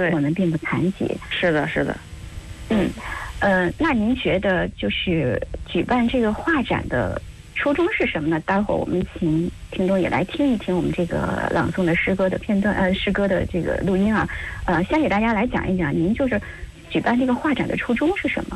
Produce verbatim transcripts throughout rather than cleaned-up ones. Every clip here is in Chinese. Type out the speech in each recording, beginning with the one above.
我们并不残疾。 是的，是的。 嗯，呃，那您觉得就是举办这个画展的初衷是什么呢？待会儿我们请听众也来听一听我们这个朗诵的诗歌的片段，呃，诗歌的这个录音啊，呃，先给大家来讲一讲，您就是举办这个画展的初衷是什么？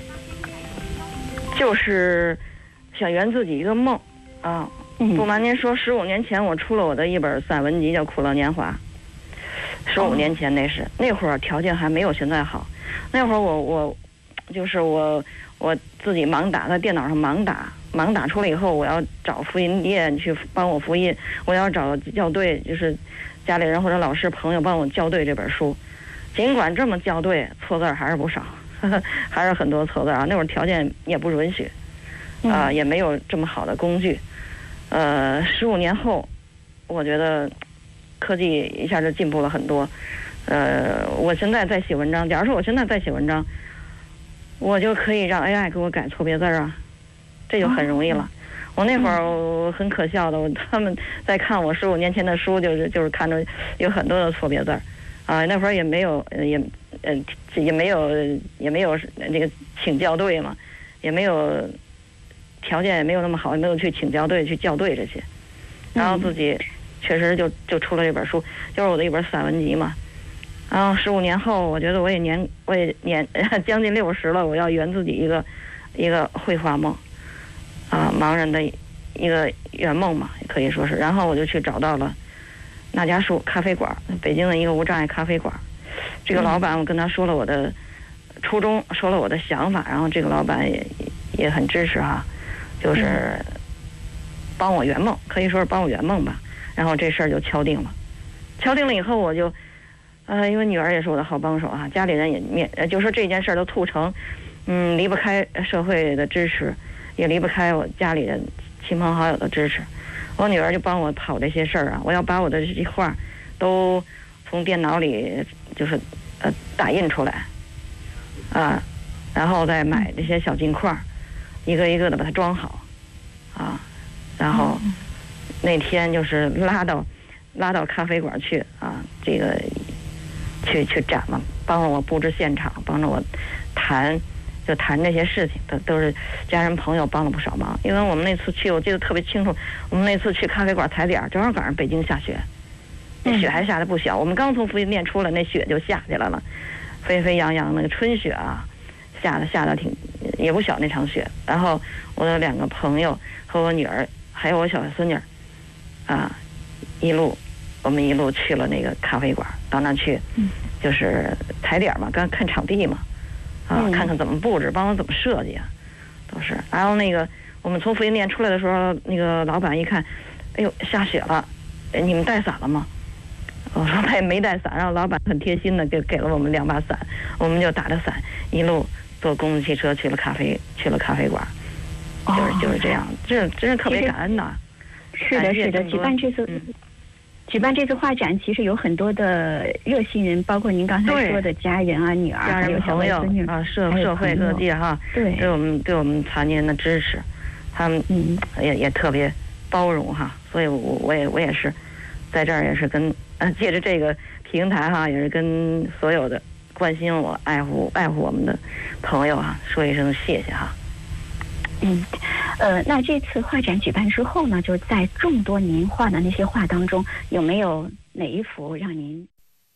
就是想圆自己一个梦啊。 嗯、 不瞒您说，十五年前我出了我的一本散文集，叫《苦乐年华》。十五年前那是、哦、那会儿条件还没有现在好，那会儿我我就是我我自己盲打，在电脑上盲打，盲打出来以后，我要找复印店去帮我复印，我要找校对，就是家里人或者老师朋友帮我校对这本书。尽管这么校对，错字还是不少，呵呵，还是很多错字啊。那会儿条件也不允许，啊、呃，也没有这么好的工具。呃，十五年后，我觉得科技一下就进步了很多。呃，我现在在写文章，假如说我现在在写文章，我就可以让 A I 给我改错别字啊，这就很容易了。我那会儿我很可笑的，我他们在看我十五年前的书，就是就是看着有很多的错别字儿，啊，那会儿也没有也呃也没有也没有那个请校对嘛，也没有条件也没有那么好，也没有去请校对去校对这些，然后自己确实就就出了这本书，就是我的一本散文集嘛。然后十五年后，我觉得我也年我也年将近六十了，我要圆自己一个一个绘画梦。啊，盲人的一个圆梦嘛，可以说是。然后我就去找到了那家树咖啡馆，北京的一个无障碍咖啡馆。这个老板，我跟他说了我的初衷，说了我的想法，然后这个老板也也很支持哈，就是帮我圆梦，可以说是帮我圆梦吧。然后这事儿就敲定了，敲定了以后，我就呃，因为女儿也是我的好帮手啊，家里人也面，就说这件事儿都促成，嗯，离不开社会的支持。也离不开我家里人亲朋好友的支持，我女儿就帮我跑这些事儿啊。我要把我的这些画都从电脑里就是呃打印出来啊，然后再买这些小金块，一个一个的把它装好啊，然后那天就是拉到拉到咖啡馆去啊，这个去去展嘛，帮着我布置现场，帮着我谈。就谈这些事情，都都是家人朋友帮了不少忙。因为我们那次去，我记得特别清楚，我们那次去咖啡馆踩点，正好赶上北京下雪，那雪还下得不小。我们刚从复印店出来，那雪就下起来了，沸沸扬扬那个春雪啊，下的下的挺也不小那场雪。然后我的两个朋友和我女儿还有我小孙女，啊，一路我们一路去了那个咖啡馆，到那去就是踩点嘛，刚看场地嘛。啊，看看怎么布置，帮我怎么设计啊，都是。然后那个我们从复印店出来的时候，那个老板一看，哎呦，下雪了，你们带伞了吗？我说他也没带伞，然后老板很贴心的给给了我们两把伞，我们就打着伞一路坐公共汽车去了咖啡去了咖啡馆，就是就是这样，这真是特别感恩呐。 是的，是的，举办这次。嗯举办这次画展，其实有很多的热心人，包括您刚才说的家人啊、女儿、 家人朋友啊、社社会各界哈， 对， 对我们对我们残疾人的支持，他们嗯也也特别包容哈，所以我我也我也是在这儿也是跟呃借着这个平台哈，也是跟所有的关心我、爱护爱护我们的朋友哈说一声谢谢哈。 嗯，呃，那这次画展举办之后呢，就在众多您画的那些画当中，有没有哪一幅让您？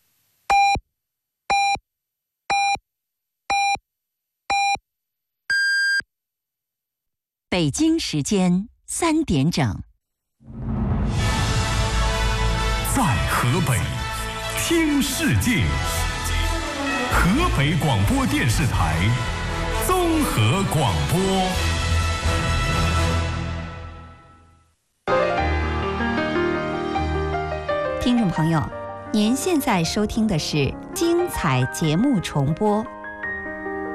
北京时间三点整， 在河北听世界，河北广播电视台综合广播。 听众朋友，您现在收听的是精彩节目重播。